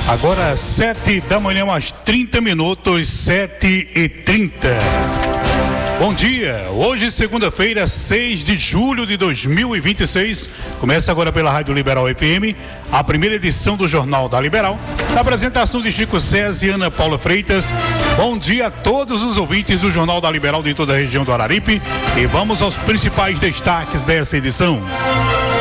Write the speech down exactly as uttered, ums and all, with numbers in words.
Agora sete da manhã, mais trinta minutos, sete e trinta. Bom dia, hoje segunda-feira, seis de julho de dois mil e vinte e seis, começa agora pela Rádio Liberal F M, a primeira edição do Jornal da Liberal, na apresentação de Chico César e Ana Paula Freitas. Bom dia a todos os ouvintes do Jornal da Liberal de toda a região do Araripe e vamos aos principais destaques dessa edição.